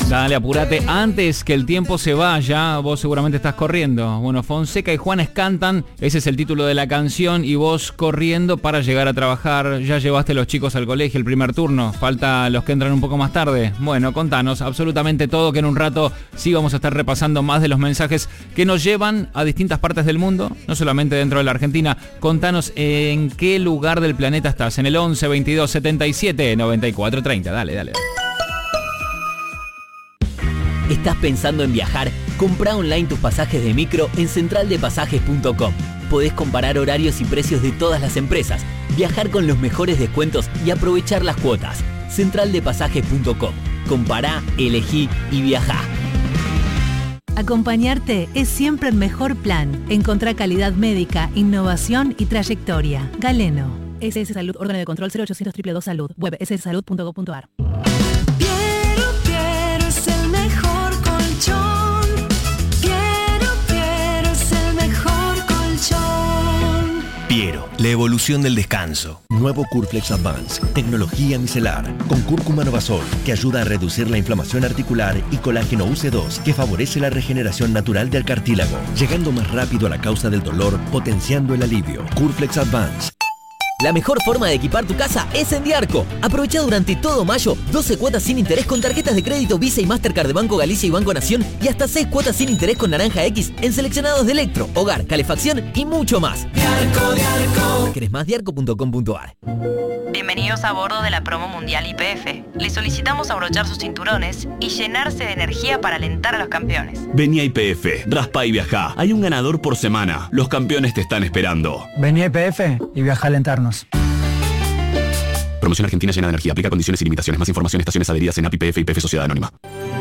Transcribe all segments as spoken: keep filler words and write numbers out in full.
Dale, apúrate antes que el tiempo se vaya. Vos seguramente estás corriendo. Bueno, Fonseca y Juanes cantan. Ese es el título de la canción. Y vos corriendo para llegar a trabajar. Ya llevaste a los chicos al colegio el primer turno. Falta los que entran un poco más tarde. Bueno, contanos absolutamente todo, que en un rato sí vamos a estar repasando más de los mensajes que nos llevan a distintas partes del mundo, no solamente dentro de la Argentina. Contanos en qué lugar del planeta estás. En el once, veintidós, setenta y siete, noventa y cuatro, treinta. Dale, dale. ¿Estás pensando en viajar? Comprá online tus pasajes de micro en central de pasajes punto com. Podés comparar horarios y precios de todas las empresas, viajar con los mejores descuentos y aprovechar las cuotas. central de pasajes punto com. Compará, elegí y viajá. Acompañarte es siempre el mejor plan. Encontrá calidad médica, innovación y trayectoria. Galeno. S S Salud, órgano de control cero ochocientos dos dos dos Salud. Web ese ese salud punto gov punto ar. Piero, Piero es el mejor colchón. Piero, Piero es el mejor colchón. Piero, la evolución del descanso. Nuevo Curflex Advance, tecnología micelar, con cúrcuma novasol, que ayuda a reducir la inflamación articular, y colágeno U C dos, que favorece la regeneración natural del cartílago, llegando más rápido a la causa del dolor, potenciando el alivio. Curflex Advance. La mejor forma de equipar tu casa es en Diarco. Aprovecha durante todo mayo doce cuotas sin interés con tarjetas de crédito Visa y Mastercard de Banco Galicia y Banco Nación, y hasta seis cuotas sin interés con Naranja X en seleccionados de electro, hogar, calefacción y mucho más. Diarco, Diarco. ¿Querés más? diarco punto com punto ar. Bienvenidos a bordo de la promo mundial Y P F. Les solicitamos abrochar sus cinturones y llenarse de energía para alentar a los campeones. Vení a Y P F, raspa y viajá. Hay un ganador por semana. Los campeones te están esperando. Vení a Y P F y viaja a alentarnos. Promoción Argentina llena de energía. Aplica condiciones y limitaciones. Más información en estaciones adheridas en A P I P F y P F Sociedad Anónima.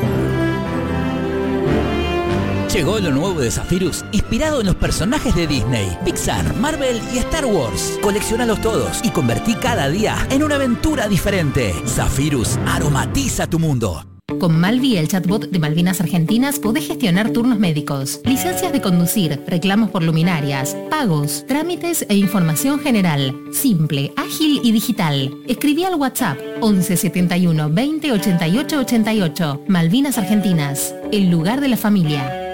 Llegó lo nuevo de Zephyrus, inspirado en los personajes de Disney, Pixar, Marvel y Star Wars. Colecciónalos todos y convertí cada día en una aventura diferente. Zephyrus aromatiza tu mundo. Con Malvi, el chatbot de Malvinas Argentinas, podés gestionar turnos médicos, licencias de conducir, reclamos por luminarias, pagos, trámites e información general. Simple, ágil y digital. Escribí al WhatsApp once setenta y uno veinte ochenta y ocho ochenta y ocho. Malvinas Argentinas, el lugar de la familia.